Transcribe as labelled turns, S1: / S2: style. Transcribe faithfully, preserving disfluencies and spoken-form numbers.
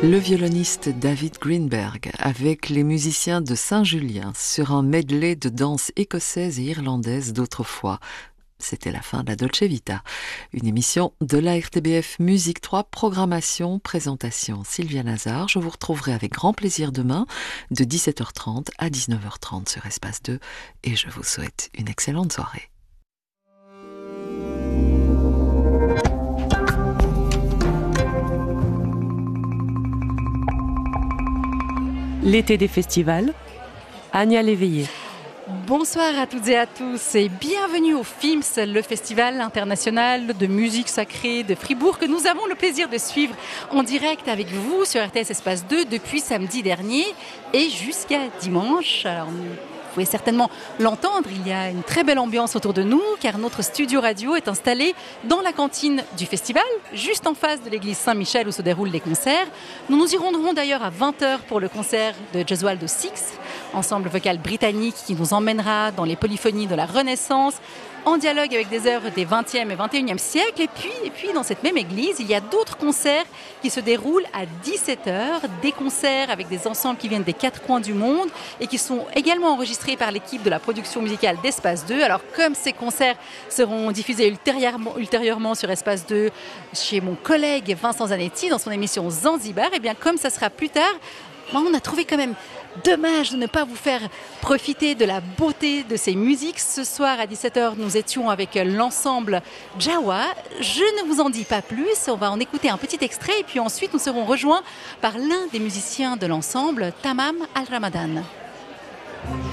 S1: Le violoniste David Greenberg avec les musiciens de Saint-Julien sur un medley de danse écossaise et irlandaise d'autrefois. C'était la fin de la Dolce Vita. Une émission de la R T B F Musique trois, programmation, présentation Sylvia Nazar. Je vous retrouverai avec grand plaisir demain de dix-sept heures trente à dix-neuf heures trente sur Espace deux et je vous souhaite une excellente soirée.
S2: L'été des festivals, Anya Léveillé.
S3: Bonsoir à toutes et à tous et bienvenue au FIMS, le festival international de musique sacrée de Fribourg que nous avons le plaisir de suivre en direct avec vous sur R T S Espace deux depuis samedi dernier et jusqu'à dimanche. Alors, vous pouvez certainement l'entendre, il y a une très belle ambiance autour de nous car notre studio radio est installé dans la cantine du festival, juste en face de l'église Saint-Michel où se déroulent les concerts. Nous nous y rendrons d'ailleurs à vingt heures pour le concert de Gesualdo Six, ensemble vocal britannique qui nous emmènera dans les polyphonies de la Renaissance, en dialogue avec des œuvres des vingtième et vingt et unième siècles. Et puis, et puis, dans cette même église, il y a d'autres concerts qui se déroulent à dix-sept heures, des concerts avec des ensembles qui viennent des quatre coins du monde et qui sont également enregistrés par l'équipe de la production musicale d'Espace deux. Alors, comme ces concerts seront diffusés ultérieurement, ultérieurement sur Espace deux chez mon collègue Vincent Zanetti dans son émission Zanzibar, et bien comme ça sera plus tard, on a trouvé quand même dommage de ne pas vous faire profiter de la beauté de ces musiques. Ce soir à dix-sept heures, nous étions avec l'ensemble Jawa. Je ne vous en dis pas plus, on va en écouter un petit extrait et puis ensuite nous serons rejoints par l'un des musiciens de l'ensemble, Tamam Al-Ramadan.